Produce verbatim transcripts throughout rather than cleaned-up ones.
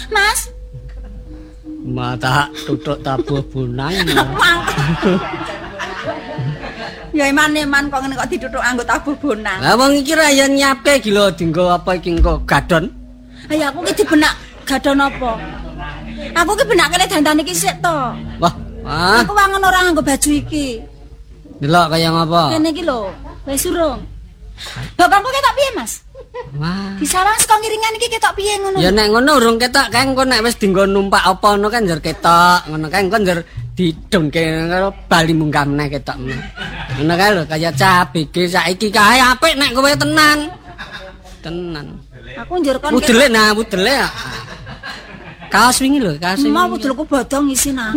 Mas. Mata tutuk tabuh bunang. Ya iman-iman kok ngene kok ditutuk anggo tabuh bonang. Lah wong iki ra yen nyiapke iki lho dienggo apa iki engko gadon. Ayo aku ki dibenak gadon apa? Aku ki benak kene dandan iki sik to. Wah, ah. Aku wangun ora nganggo baju iki. Delok kaya ngapa? Kene iki lho, wis surung. Bapakku ketok piye, Mas? Wah. Disawang saka ngiringan iki ketok piye ngono? Ya nek ngono urung ketok kae engko nek wis dienggo numpak apa ngono kan njer ketok, ngono kae engko njer didongke karo bali munggah meneh ketok. Ngono kae lho kaya cah B G saiki kae apik nek kowe tenan. Tenan. Aku njer kon Wudele nah, wudele. Kaos wingi lho, kaos wingi. Mau wudelku bodong isin aku.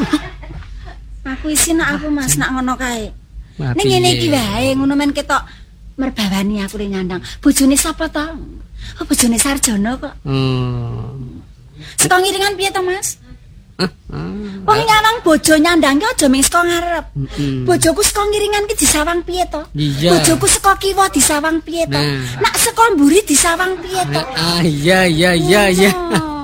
Aku isin aku Mas nak ngono kae. Ning ngene iki wae ngono men ketok merbawani aku le nyandang. Bojone sapa to? Oh bojone Sarjono kok. Hmm. Saka ngiringan piye to Mas? Hah? Wong nyawang bojo nyandang ki aja ming saka ngarep. Heeh. Bojoku saka ngiringan ki disawang piye to? Iya. Bojoku saka kiwa disawang piye to? Nah. Nak saka mburi disawang piye to? Ah iya iya iya iya.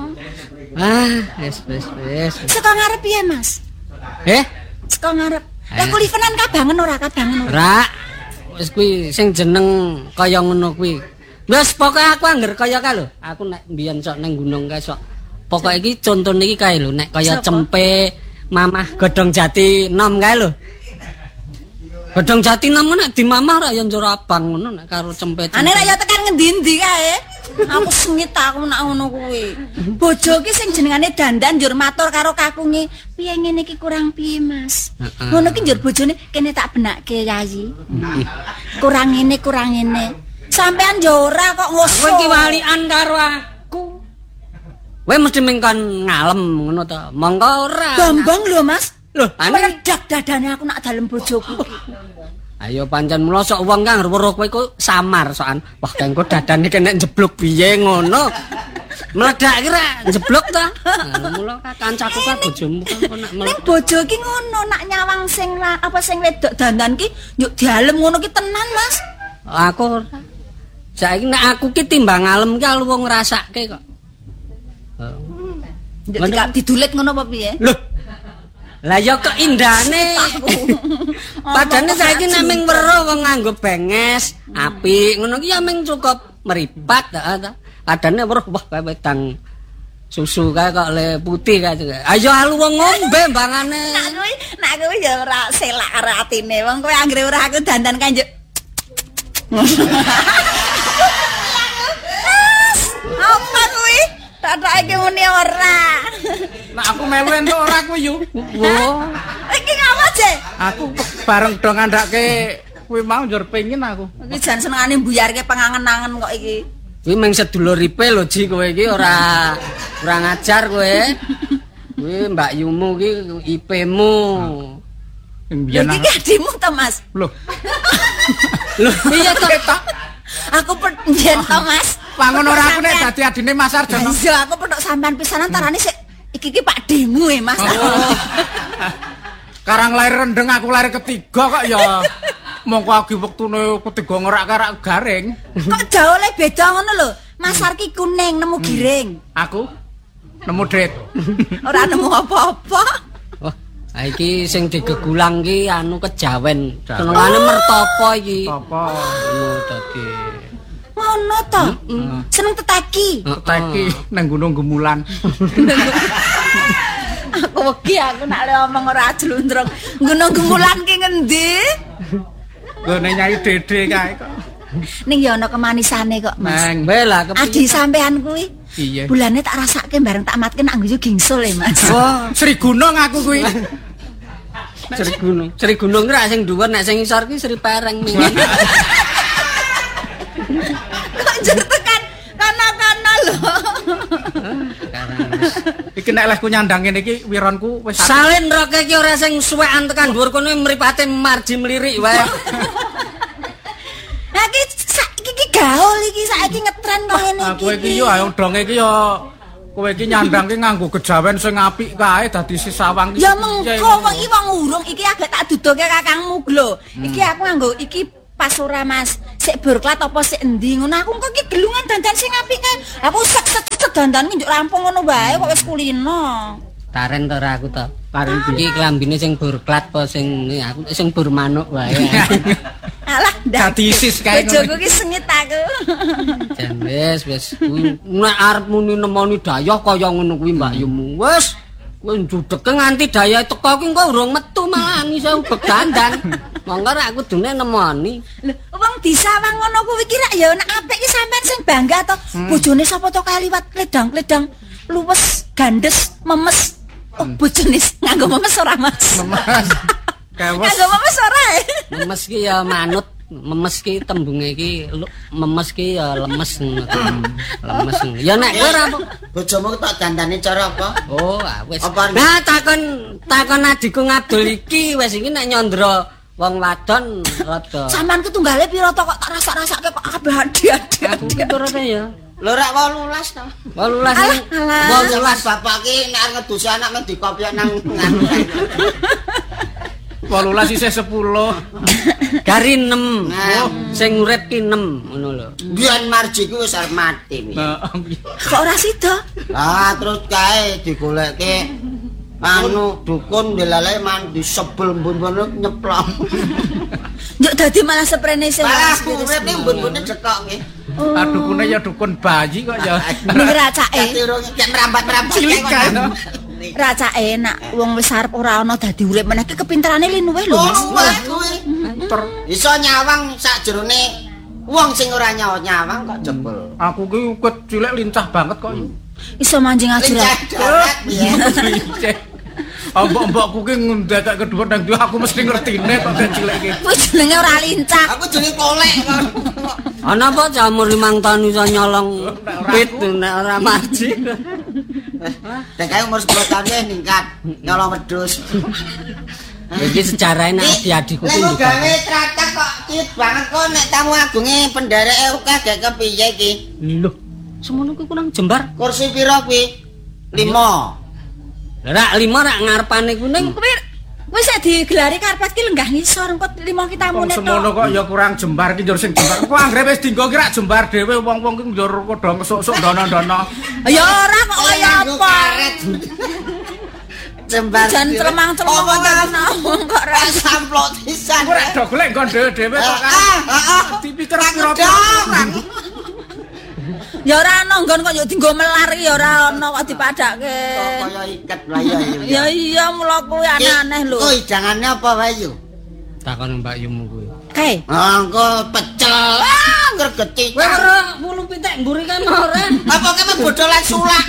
Ah, wis wis wis. Saka ngarep piye Mas? Eh? Saka ngarep. Lah kulivenan kabangen ora kabangen ora? Ra. Wis kuwi sing jeneng kaya ngono kuwi. Wis pokoke aku angger kaya kae lho. Aku nek mbiyen sok nang gunung kae sok. Pokoke iki contone iki kae lho nek kaya cempe Mamah Godhong Jati nom kae lho. Godhong Jati nom nek di Mamah ra ya njur abang ngono nek karo cempe. Ane ra ya tekan ngendi-endi kae. Aku sengit aku nak ngono kuwi. Bojo ki sing jenengane Dandan njur matur karo kakunge, "Piye ngene iki kurang piye, Mas?" Ngono ki njur bojone kene tak benakke, Yayi. Kurang ngene, kurang ngene. Sampean yo ora kok ngoso. Kowe ki walian karo aku. Kowe mesti mengkon ngalem ngono to. Monggo ora. Bambang lho, Mas. Loh, ane meledak dadane aku nak dalem bojoku ki. Ayo pancen mulo sok wong kang weruh kowe iku samar sokan. Wah, kengko dadane kena jeblok piye ngono. Meledak ki ra jeblok ta. Mulo kancaku ka bojomu kok nek Nek bojo ki ngono nak nyawang sing apa sing wedok dandan ki yuk dialem ngono ki tenan, Mas. Aku saiki nek aku ki timbang ngalem ki alu wong ngrasake kok. Heeh. Nek didulit ngono apa piye? Lho. Lah ya kok indane. Padane saiki nek ming weruh wong nganggo benges, apik, ngono ki ya ming cukup meripat ta. Padane weruh wah kae wedang susu kae kok le putih kae. Ayo alu wong ngombe mbangane. Nak kuwi, nak kuwi ya ora selak karo atine. Wong kowe anggere ora aku dandan kanjeng. Apa kuwi? Tatake muni ora. Nek aku melu entuk ora kuwi yo. Wo. Iki ngapa, Cek? Aku bareng do ngandake kuwi mau njur pengin aku. Iki jan senengane mbuyarke pengangen-angen kok iki. Kuwi mung seduluripe lho Ji kowe iki ora ora ngajar kowe. Kuwi Mbak Yumu ki I P-mu. Sing biyen iki adimu to, Mas? Lho. Lho iya to. Aku penjen to, Mas. Wangun ora aku nek dadi adine Mas Arjono. Iya, aku petok sampean pisanan tarane sik iki ki Pak Demu e, Mas. Oh. Karang lahir rendeng aku lahir ketiga kok ya. Mongko agi wektune ketiga ngerak-kerak garing. Kok jauh le beda ngono lho. Mas Arki kuning nemu giring. Aku nemu dret. Ora nemu apa-apa. Wah, iki sing digegulang ki anu kejawen. Senengane mertopo iki. Apa? Ngono dadi. Ngono to. Seneng teteki. Teteki nang Gunung Gemulan. Aku wedi aku nak le omong ora jlundrung. Gunung Gemulan ki ngendi? Gone Nyai Dede kae kok. Ning ya ana kemanisane kok, Mas. Nang Bela Adi sampean kuwi. iya. Bulane tak rasake bareng tak matke nak ngguyu gingsul e, Mas. Wah, Sri Gunung aku kuwi. Sri Gunung. Sri Gunung ki ra sing dhuwur nek sing ngisor ki Sri Pereng. Kok njur tekan kana-kana lho. Iki nek lehku nyandang ngene iki wironku wis Salin roke iki ora sing suwekan tekan dhuwur kono mripate marji mlirik wae. Lah iki saiki iki gaul iki saiki ngetren kok ngene iki. Aku iki yo ayo donge iki yo kowe iki nyandang ki nganggo kejawen sing apik kae dadi sisawang iki. Ya mengko wong iki wong urung iki agak tak dudoke kakangmu lho. Iki aku nganggo iki pas ora Mas. Sik burklat apa sik endi ngono aku kok iki gelungan dandan sing apik kae. Aku set set set dandan njuk rampung ngono wae kok wis kulino. Taren to ora aku to. Karen iki klambine sing burklat apa sing aku sing burmanuk wae. Alah, dadi isis kae. Bojoku ki sengit aku. Jan wis wis kuwi nek arep muni nemoni dayah kaya ngono kuwi Mbak Yumu. Wis kowe njudeke nganti dayah teko ki engko urung metu malah iso ubek dandan. Monggo rak kudune nemoni. Lho, wong disawang ngono kuwi ki rak ya nek apik ki sampean sing bangga to. Bojone sapa to kae liwat kledang-kledang luwes, gandes, memes. Oh, bojone nganggo memes ora, Mas? Memes. Kewes. Nganggo memes ora. Memes ki ya manut, memes ki tembunge ki memes ki ya lemes ngono. Lemes. Ya nek kowe ora bojomu tak dandani cara apa? Oh, wis. Nah, takon takon adikku Ngabdul iki wis iki nek nyandra wong wadon rada. Saman ku tunggale pira to kok tak rasa-rasake kok kabeh adi-adi. Aku ki turune ya. Lho rak wolulas to. wolulas. wolulas bapak ki nek ngedusi anak men dikopiak nang nganu. wolulas isih sepuluh. Gari enam. Sing urip ki enam ngono lho. Biyen marji ku wis arep mati. Kok ora sida? Lah terus kae digolekke anu dukun delale mandi sebel mbun-mbun nyeplong. Njuk dadi malah sprene sing Malah urip ning mbun-mbune cekok nggih. Ah dukune ya dukun bayi kok ya. Ning racake. Dadi urung cek merambat-merambat Cilik kae. Racake nak wong wis arep ora ana dadi urip meneh ki kepinterane linuwe lho Mas. Wah kuwi. Iso nyawang sakjerone wong sing ora nyawang kok jebul. Aku ki ukut cilik lincah banget kok. Iso manjing ajuran. Mbok-mbokku ki ngendakake kedua nang ndi aku mesti ngertine kok ben cilik iki. Kuwi jenenge ora lincah. Aku jenenge kolek kok. Ana apa jamur limang tahun iso nyolong pit nek ora marji. Dek kae umur sepuluh tahun ya ningkat nyolong wedhus. Iki sejarahe nek adi-adiku ki Nek gawe tratak kok cit banget kok nek tamu agunge pendereke akeh gak kepiye iki. Lho, semono kuwi kurang jembar. Kursi pira kuwi? lima. Rak lima rak ngarepane kuning. Kuwi wis sak digelari karpet ki lenggah ngisor engko lima kita mune to. Semono kok ya kurang jembar ki njur sing jembar. Kok anggere wis dienggo ki rak jembar dhewe wong-wong ki njur padha ngesuk-suk dono-dono. Ya ora kok kaya apa. Jembar. Jan celemang-celemang kok kok ora samplok pisan. Ora do golek nggon dhewe-dhewe kok kan. Heeh. Dipikir pira-pira. Ya ora ana nggon kok yo dienggo melar ya ora ana kok dipadake. Kaya iket lah ya. Ya iya mula kuwi aneh-aneh lho. Oh, jangane apa wae yo? Takon Mbak Yumu kuwi. Kae. Ah, engko pecel. Ah, ngergeci. Kowe ora wulu pitik mburi kae ora. Apa kene bodolan sulak?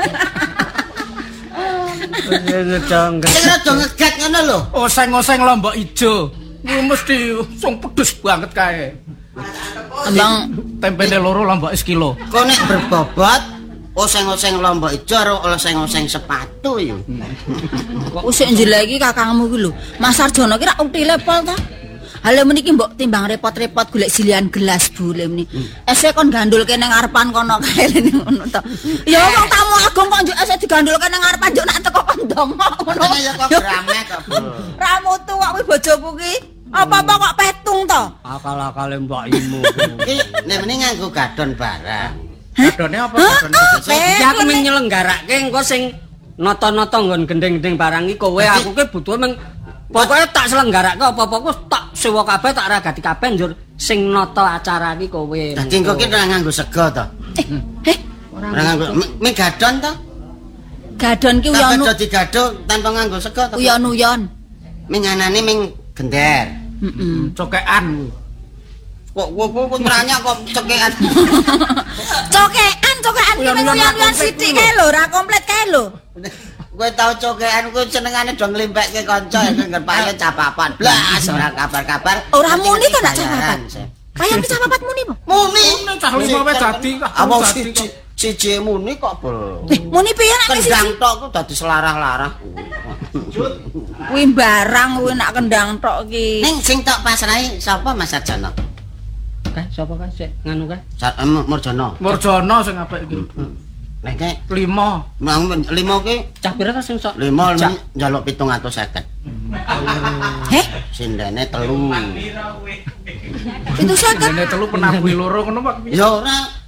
Sing rada ngegat ngono lho. Oseng-oseng lombok ijo. Kuwi mesti sing pedes banget kae. Kembang Tempene loro lombok sekilo. Kok nek berbobot oseng-oseng lombok ijo karo oseng-oseng sepatu yo. kok usik njeleki kakangmu ki lho. Mas Arjono ki rak utile pol ta. Hale meniki mbok timbang repot-repot golek silian gelas Bu le meniki. Ese kon gandulke nang ngarepan kono kae lene ngono to. Ya wong tamu agung kok njuk ese digandulke nang ngarepan njuk nak teko kondong ngono. Ya kok grame kok. Ra mutu kok kuwi bojoku ki. Apa-apa kok petung to? Akal-akale Mbak Yumu. Iki nek meneh nganggo gadon barang. Gadone apa gadone? Iki aku mung nyelenggarake engko sing nata-nata nggon gendeng-gendeng barang iki kowe aku ki butuh mung pokoke tak selenggarake apa-apa ku tak sewa kabeh tak ragati kabeh njur sing nata acara iki kowe. Dadi engko ki ora nganggo sego to. Eh, Ora nganggo ming gadon to. gadon ki Tak uyon dadi gado tanpa nganggo sego to. uyon-uyon. Ming anane ming gender. Heeh. Cokekan. Kok kok kok nanya kok cekekan. Cokekan, cokekan ki uyon-uyon sithik kae lho, ora komplit kae lho. Kowe tau cokekan kowe senengane do nglimpekke kanca ya ngger payo capapan. Blas ora kabar-kabar. Ora muni to nak capapan. Kaya capapat muni po. Muni. Cah lima wae dadi kok. Apa siji siji muni kok bel. Eh, muni piye nak siji? Kendang tok ku dadi selarah-larah. Kuwi barang kuwi nak kendang tok ki. Ning sing tok pasrahe sapa Mas Arjono? Kae sapa kae sik nganu kae? Murjono. Murjono sing apik iki. Nek nek lima. mang lima ki Cah pira ta sing sok? lima njaluk pitung atus seket. Heh, Sindene telu. itu seket. Dene telu penambui loro ngono Pak. Ya ora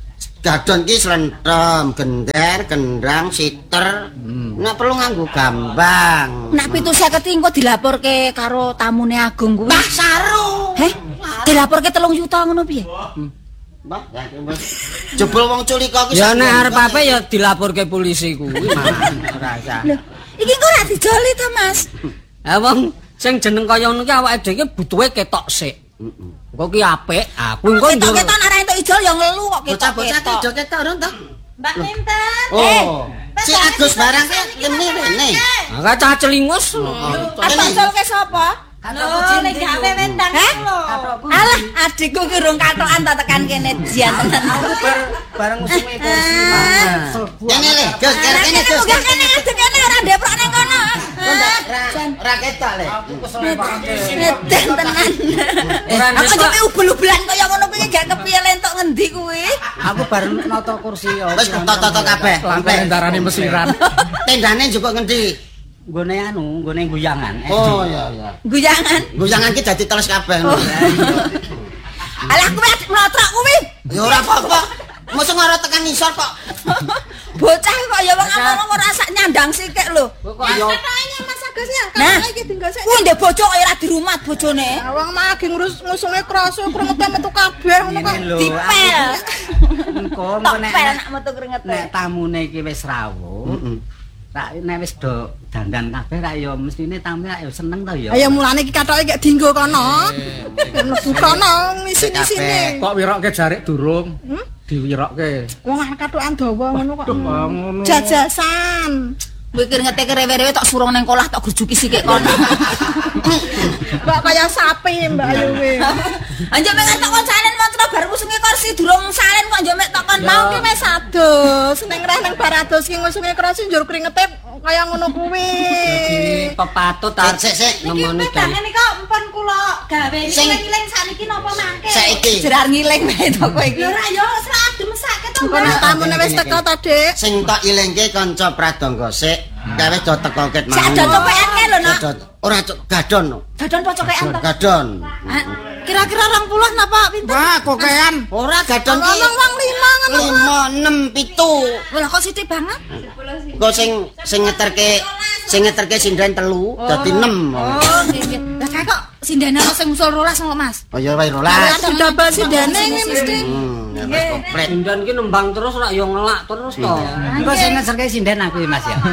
gadon ki slentrem, gender, gendang, siter. Hmm. Nek perlu nganggo gambang. Nek pitu seket engko dilaporke karo tamune Agung kuwi. Mbah Saru. Heh, dilaporke telung juta ngono piye? Mbah, jebul wong culika ki. Ya nek arep apa ya dilaporke polisi kuwi. Ora usah. Lho, iki kok ora dijoli to, Mas? Ha wong sing jeneng kaya ngono ki awake dhewe butuhe ketok sik. Heeh. Kok ki apik, aku engko ndur. Ketok nek entuk ijol ya ngelu kok Bocah-bocah ketok. ki ketok ron to. Mbak Pinten. Oh, si Agus barang ki kene rene. Ora cah celingus. Apa jolke sapa? Lho, nek gawe wendang lho. Alah, adikku ki urung katokan ta tekan kene jian tenan. Aku bareng musuhe kursi mana. Kene le, Gus, kene Gus. Kene adek kene ora ndeprok ning kono. Ora ketok le. Neden tenan. Aku sampe ubul-ubulan kaya ngono kuwi gak kepiye lentok ngendi kuwi. Aku bareng nata kursi ya. Wis toto-toto kabeh. Sampai ndarane mesiran. Tendane njupuk ngendi? Nggone anu, nggone guyangan. Oh iya iya. Guyangan. Guyangan ki dadi teles kabeh. Alah kuwi mlotrok kuwi. Ya ora apa-apa. Mosok ora tekan ngisor kok. Bocah kok ya wong ngomong ora sak nyandang sikik lho. Kok ya Mas Agus ya, kan iki dinggosek. Kuwi ndek bojo kok ora dirumat bojone. Wong magi ngurus ngusunge kroso krengete metu kabeh ngono kok. Dipel. engko Tok nek pel nak metu kringete. nek tamune iki wis rawuh. Rak nek wis do dandan kabeh rak ya mestine tamu rak ya seneng to ya. Ayo mulane iki katoke gek dinggo kono. Mlebu kono ngisi-ngisine. Kok wirokke jarik durung? Diwirokke. Wong arek katokan dawa ngono kok. Duh, ngono. Jajasan. Kowe kringete rewe-rewe tok surung ning kolah tok grujuki sikik kono. Mbak kaya sapi Mbak Ayu kuwi. Anjir mek tok kon salen montro bar ngusungi kursi durung salen kok njok mek tok kon mau Mau ki wis adus ning reh ning barados ki ngusunge kroso njur kringete kaya ngono kuwi. Pepatut ta Sik sik. nemoni dan. kok empon kula gawe Sing- ngiling sakniki napa mangke? Saiki Jerar ngiling wae to kowe iki. Ora yo ora adem mesake to. Kok nek tamune wis teko to, Dik? sing tak ilingke kanca pradangga sik. Gawe do teko ket mau. Sak ada copekan ke lho, Nak. Dodot. Ora cok gadon. no. Dodon pocokean to. Gadon. Ah, kira-kira rong puluh napa pinten? Wah, kokean. Ora gadon ki. Ngomong wong lima ngono. lima, enam, pitu. Lah kok sithik banget? Kok sing sing ngeterke sing ngeterke sinden telu dadi enam. Oh, nggih. Lah kae kok sindene ana sing usul rolas kok, Mas. Oh ya wae rolas. Didobel sindene iki mesti. Hmm, ya wis komplit. Sindan ki nembang terus rak ya ngelak terus to. Engko sing ngeserke sinden aku Mas ya.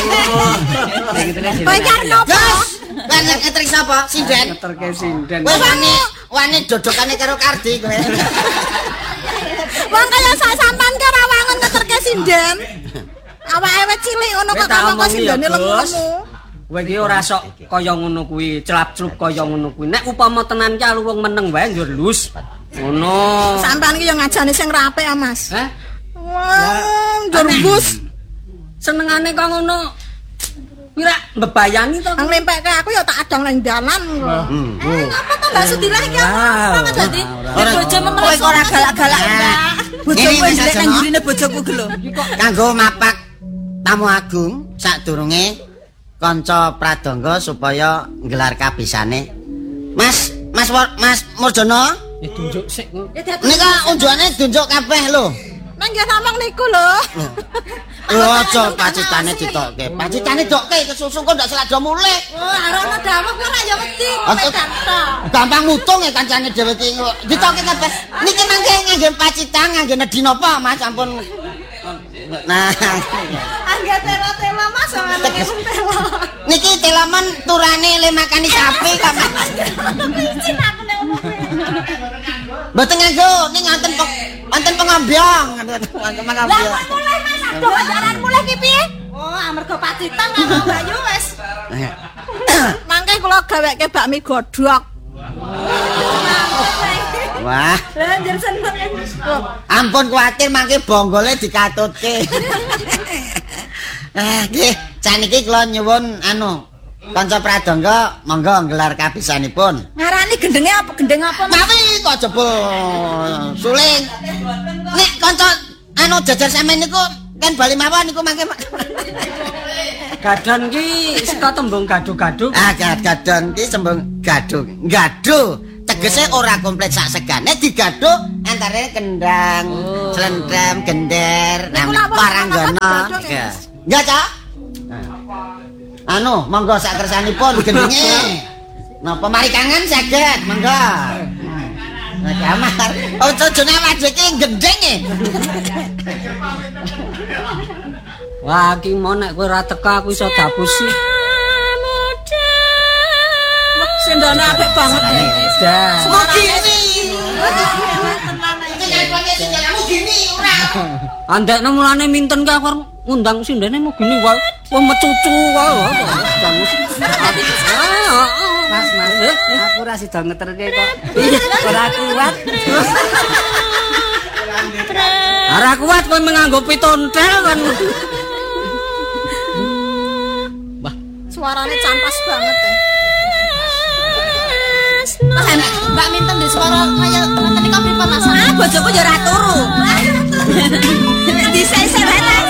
Bayar nopo? Lah nek ngeterke sapa? Sinden. Ngeterke sinden. Kowe wani wani dodokane karo Kardi kowe. Wong kaya sak sampean ki ora wangun ngeterke sinden. Awake wis cilik ngono kok kok kok sindene lemu-lemu. Kowe iki ora sok kaya ngono kuwi, celap-celup kaya ngono kuwi. Nek upama tenan ki alu wong meneng wae njur lus. Ngono. Sampean ki yo ngajani sing rapik ya, Mas. Heh? Wah, njur bus. Senengane kok ngono. Kuwi rak mbebayani to. Nang lempekke aku ya tak adang nang dalan. Hmm. Eh, apa to Mbak Sudilah iki apa dadi? Ora- Bojo memeles kok ora galak-galak, Mbak. Bojoku Ini ndelek Mas nang gurine bojoku ki lho. Kanggo mapak tamu agung sadurunge kanca pradangga supaya nggelar kabisane. Mas, Mas Wor- Mas Murjono, Ya tunjuk sik. nika unjukane dunjuk kabeh lho. Nang nggih ngomong niku lho. Lho aja pacitane ditokke. Pacitane dokke kesusu kok ndak selado mulih. Oh, arono dawuh kuwi ora ya wedi. Gampang mutung ya kancane dhewe ki. Ditokke kabeh. Niki mangke ngangge pacitan ngangge nedhi napa Mas ampun. Nah, Angga tela-tela Mas ngene tela. niki telaman turane le makani sapi kok. Micin aku nek ngono kuwi. Mboten nganggo ning wonten pe- wonten pengambyong. Wonten Lah pengambyong. kok mulai Mas aduh ajaran mulai ki piye? Oh, amarga pacitan karo Bayu wis. Mangke kula gaweke bakmi godhog. Wah, Lanjut seneng. ampun kuwatir mangke bonggole dikatutke. Eh, nggih, saniki kula nyuwun anu kanca pradangga monggo nggelar kabisanipun. Ngarani gendenge apa gendeng apa Mas? Mawi kok jebul suling. Nek kanca anu jajar sampean niku kan bali mawon niku mangke. Gadon ki saka tembung gadu-gadu. Ah, gadon ki sembung gaduh. Gaduh tegese ora komplit sak segane digaduh antare kendang. Oh, Slendem, gender, Niku nah lamun paranggono. anak-anak Ya. Enggak, Cak? Anu, monggo sak kersanipun gendenge. Napa mari kangen saged, monggo. Nah, kamar. Oh, jojone awake iki gendeng e. Wah, iki mau nek kowe ora teka aku iso dapusi. Sendone apik banget ya. Dah. Mugini. Mugini ora. Andekne mulane minten ka aku ngundang sindene mau gini wae. Wong mecucu wae. Mas, Mas, aku ora sida ngeterke kok. Ora kuat. Ora kuat kowe menganggo pitontel kan. Suarane campas banget ya. Mas enak Mbak Minten di suara kaya ngoten iki pripun Mas? Ah, bojoku yo ora turu. Disesek